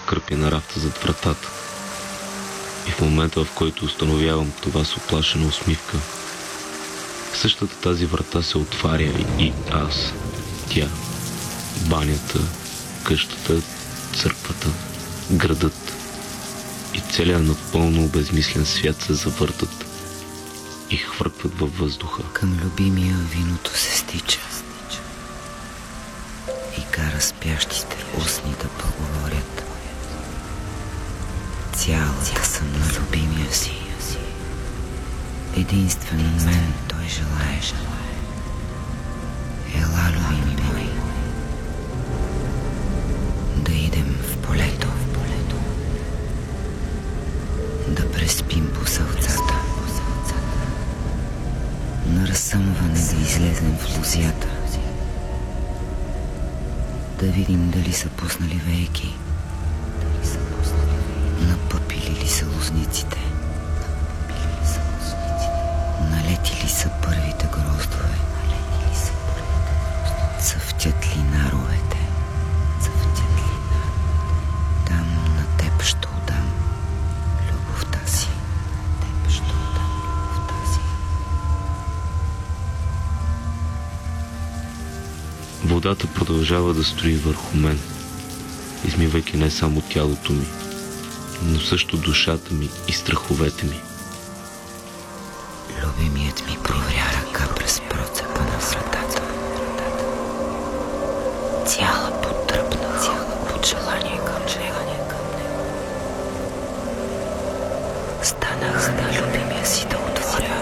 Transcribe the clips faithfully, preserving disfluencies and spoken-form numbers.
скърпена рафта зад вратата. И в момента, в който установявам това с оплашена усмивка, същата тази врата се отваря и аз, тя, банята, къщата, църквата, градът и целият напълно обезмислен свят се завъртат и хвъркват във въздуха. Към любимия виното се стича и кара спящите устни да поговорят. Цялата съм на любимия си. Единствено мен той желае. Ела, любими мой, да идем в полето, да преспим по сълцата, на разсъмване да излезем в лузята, да видим дали са пуснали вейки, напъпили ли са лозниците, налети ли са първите гроздове, цъфтят ли наровете, там на теб ще отдам любовта си. Водата продължава да строи върху мен, измивайки не само тялото ми, но също душата ми и страховете ми. Любимият ми провря ръка през процепа на вратата. Цяла потръпна, цяла под желание към него. Станах за да любимия си да отворя,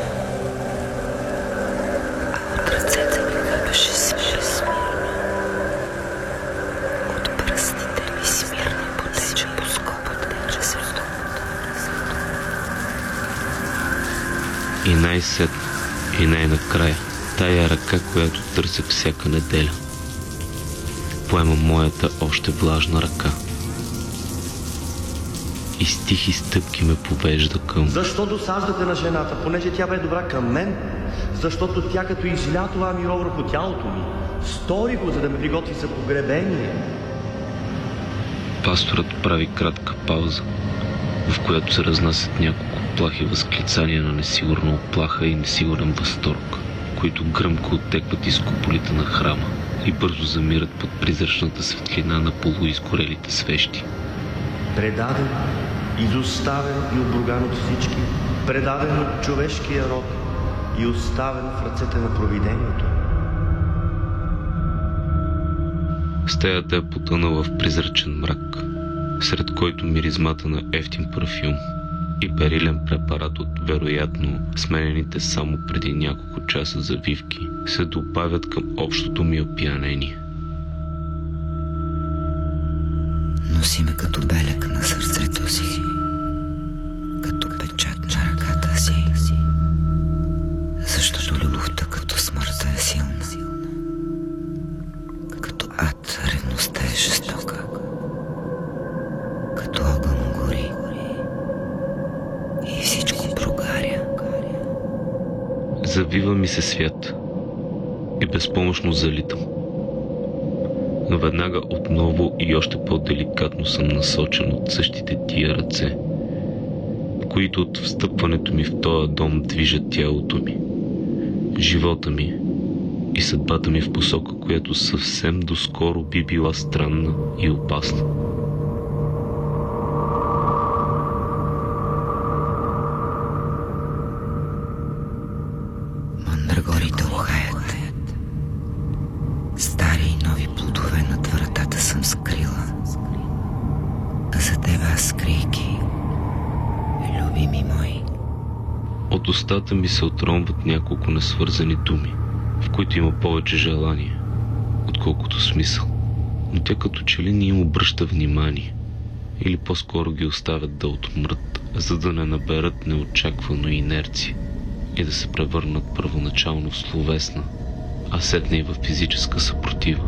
а от ръцете ми капеше смирно. От пръстите ми смирно потече по скобата, тече се И най-сетно, и най-накрая, тая ръка, която търся всяка неделя, поема моята още влажна ръка и с тихи стъпки ме повежда към... Защо досаждате на жената, понеже тя бе добра към мен? Защото тя като изля това миро върху тялото ми, стори го, за да ме приготви за погребение. Пасторът прави кратка пауза, в която се разнасят няколко плахи възклицания на несигурна оплаха и несигурен възторг, които гръмко оттекват из куполите на храма и бързо замират под призрачната светлина на полуизгорелите свещи. Предаден, изоставен и обруган от всички, предаден от човешкия род и оставен в ръцете на провидението. Стаята е потънала в призрачен мрак, сред който миризмата на евтин парфюм и перилен препарат от вероятно сменените само преди няколко часа завивки се добавят към общото ми опиянение. Носи ме като белег на сърцето си, като печат на ръката си, защото любовта като смъртта е силна, като ад ревността е жестока, като огън гори и всичко прогаря. Завива ми се свят и безпомощно залитам. Но веднага отново и още по-деликатно съм насочен от същите тия ръце, които от встъпването ми в този дом движат тялото ми, живота ми и съдбата ми в посока, която съвсем доскоро би била странна и опасна. Мандрагорите ухаят. Стари и нови плодове над вратата съм скрила. А за тебе аз скрийки, любими мои. От устата ми се отромват няколко несвързани думи, в които има повече желание, отколкото смисъл. Но тя като че ли не им обръща внимание, или по-скоро ги оставят да отмрат, за да не наберат неочаквано инерция и да се превърнат първоначално в словесна, а сетне и в физическа съпротива.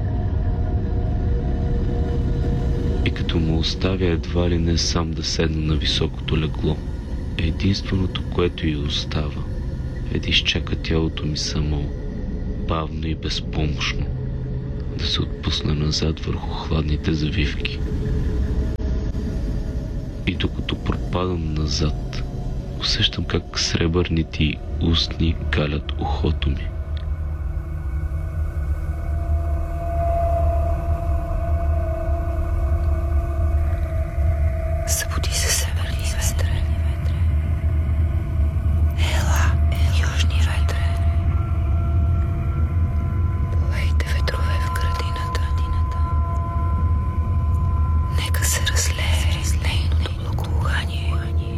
И като му оставя едва ли не сам да седна на високото легло, единственото, което й остава, е да изчака тялото ми само, бавно и безпомощно, да се отпусне назад върху хладните завивки. И докато пропадам назад, усещам как сребърните устни галят ухото ми. Събуди се, северни ветре. Ела, южни ветре. Повейте ветрове в градината. Нека се разлее нейното благоухание.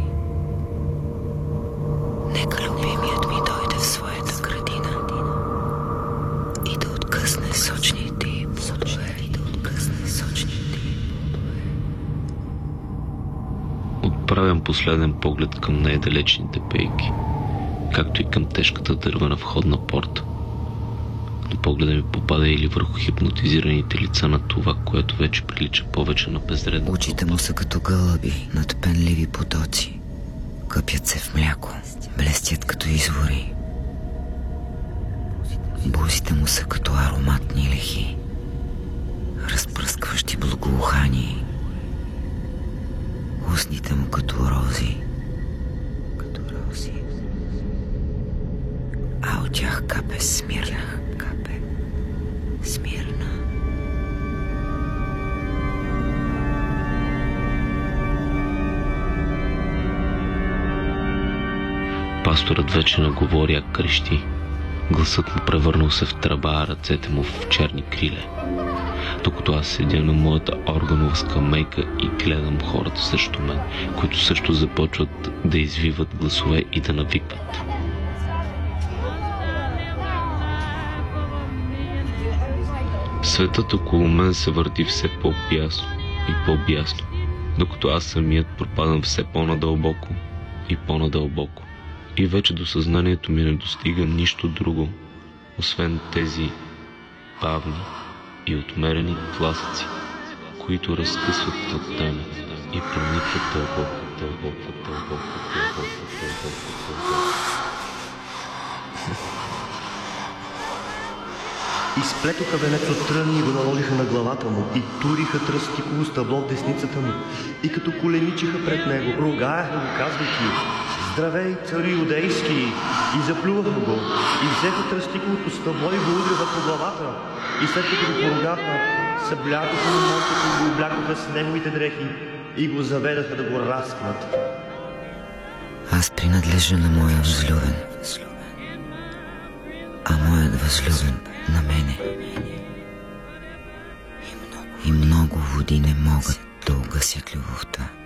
Нека любимият ми дойде в своята градина и да откъсне сочните й плодове. И да откъсне сочните й плодове. Отправям последен поглед към най-далечните пейки, както и към тежката дървена входна порта. Но погледа ми попада или върху хипнотизираните лица на това, което вече прилича повече на безредно. Очите му са като гълъби над пенливи потоци. Къпят се в мляко, блестят като извори. Бузите му са като ароматни лехи, разпръскващи благоухание. Устните му като рози, като рози, а от тях капе смирна, капе смирна. Пасторът вече наговори, а крещи. Гласът му превърнал се в тръба, а ръцете му в черни криле. Докато аз седя на моята органова скамейка и гледам хората срещу мен, които също започват да извиват гласове и да навикват. Светът около мен се върти все по-бясно и по-бясно, докато аз самият пропадам все по-надълбоко и по-надълбоко. И вече до съзнанието ми не достига нищо друго, освен тези бавни и отмерени тласъци, които разкъсват плътта ми и проникват дълбоко, дълбоко, дълбоко, дълбоко, дълбоко, дълбоко. Изплетоха венец от тръни и го наложиха на главата му и туриха тръстиково стъбло в десницата му и като коленичиха пред него, ругаеха го, казвайки: „Здравей, цари юдейски!“ и заплюваха го и взеха тръстиковото стъбло и го удряха по главата и след като го поругаха, съблякоха на мантото и го облякоха с неговите дрехи и го заведаха да го разпнат. Аз принадлежа на моя възлюбен, а моят възлюбен на мене. И много води не могат да угасят любовта.